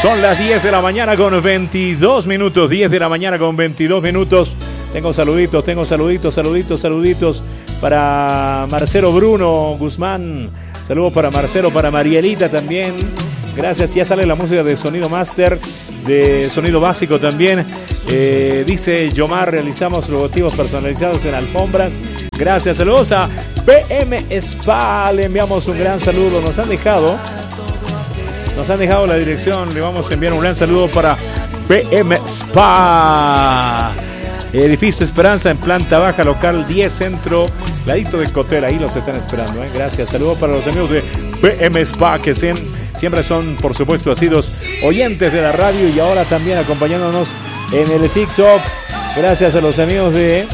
Son las 10 de la mañana con 22 minutos. 10 de la mañana con 22 minutos. Tengo saluditos para Marcelo Bruno Guzmán. Saludos para Marcelo, para Marielita también. Gracias, ya sale la música de Sonido Master, de Sonido Básico también. Dice Yomar, realizamos logotipos personalizados en alfombras. Gracias, saludos a BM Spa. Le enviamos un gran saludo. Nos han dejado la dirección. Le vamos a enviar un gran saludo para BM Spa. Edificio Esperanza en planta baja, local 10 Centro, ladito de Cotera. Ahí los están esperando. Gracias. Saludos para los amigos de BM Spa, que siempre son, por supuesto, asiduos oyentes de la radio y ahora también acompañándonos en el TikTok. Gracias a los amigos de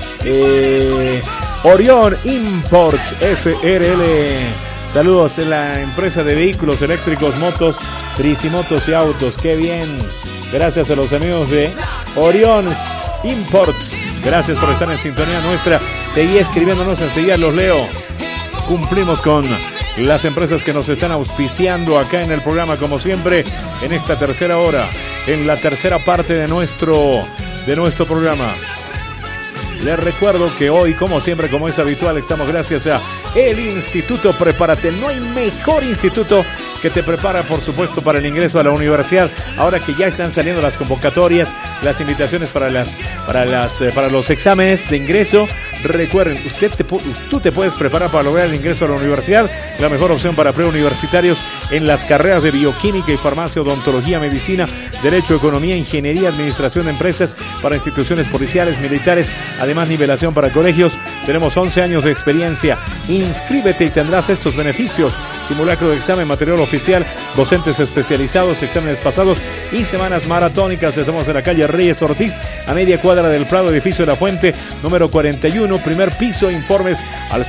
Orión Imports SRL. Saludos en la empresa de vehículos eléctricos, motos, tricimotos y autos. ¡Qué bien! Gracias a los amigos de Orión Imports. Gracias por estar en sintonía nuestra. Seguí escribiéndonos, enseguida los leo. Cumplimos con las empresas que nos están auspiciando acá en el programa, como siempre, en esta tercera hora, en la tercera parte de nuestro programa. Les recuerdo que hoy, como siempre, como es habitual, estamos gracias a el Instituto Prepárate. No hay mejor instituto que te prepara, por supuesto, para el ingreso a la universidad. Ahora que ya están saliendo las convocatorias, las invitaciones para los exámenes de ingreso. Recuerden, tú te puedes preparar para lograr el ingreso a la universidad. La mejor opción para preuniversitarios en las carreras de bioquímica y farmacia, odontología, medicina, derecho, economía, ingeniería, administración de empresas, para instituciones policiales, militares, además nivelación para colegios. Tenemos 11 años de experiencia. Inscríbete y tendrás estos beneficios: simulacro de examen, material oficial, docentes especializados, exámenes pasados y semanas maratónicas. Estamos en la calle Reyes Ortiz, a media cuadra del Prado, edificio de la Fuente, número 41, primer piso. Informes al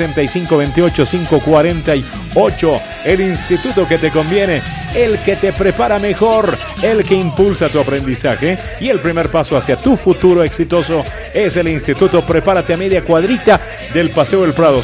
765-28-548. El instituto que te conviene, el que te prepara mejor, el que impulsa tu aprendizaje y el primer paso hacia tu futuro exitoso es el Instituto Prepárate, a media cuadrita del Paseo del Prado,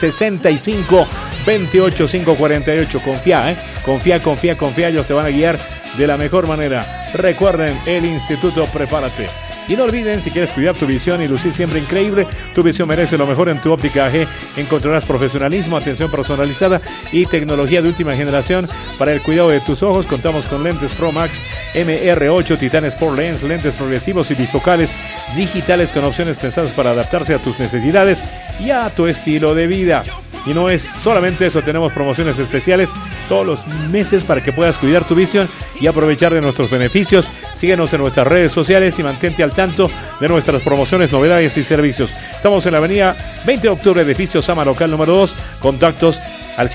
765-28-548. Confía, ellos te van a guiar de la mejor manera. Recuerden, el Instituto Prepárate. Y no olviden, si quieres cuidar tu visión y lucir siempre increíble, tu visión merece lo mejor en tu óptica AG. Encontrarás profesionalismo, atención personalizada y tecnología de última generación para el cuidado de tus ojos. Contamos con lentes Pro Max MR8, Titan Sport Lens, lentes progresivos y bifocales digitales con opciones pensadas para adaptarse a tus necesidades y a tu estilo de vida. Y no es solamente eso, tenemos promociones especiales todos los meses para que puedas cuidar tu visión y aprovechar de nuestros beneficios. Síguenos en nuestras redes sociales y mantente al tanto de nuestras promociones, novedades y servicios. Estamos en la avenida 20 de octubre, edificio Sama, local número 2. Contactos al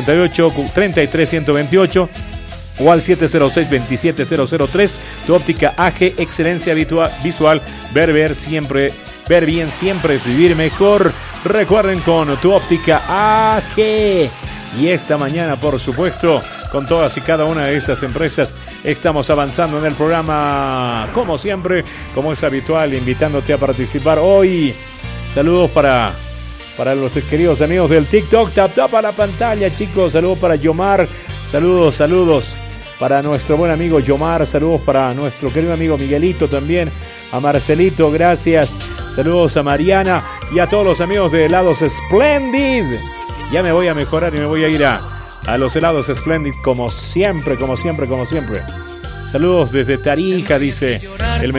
758-33128 o al 706-27003. Tu óptica AG, excelencia visual. Ver bien siempre es vivir mejor. Recuerden, con tu óptica AG. Y esta mañana, por supuesto, con todas y cada una de estas empresas, estamos avanzando en el programa, como siempre, como es habitual, invitándote a participar hoy. Saludos para los queridos amigos del TikTok. Tap a la pantalla, chicos. Saludos para Yomar. Saludos para nuestro buen amigo Yomar. Saludos para nuestro querido amigo Miguelito también. A Marcelito, gracias. Saludos a Mariana y a todos los amigos de Helados Splendid. Ya me voy a mejorar y me voy a ir a los Helados Splendid como siempre. Saludos desde Tarija, dice el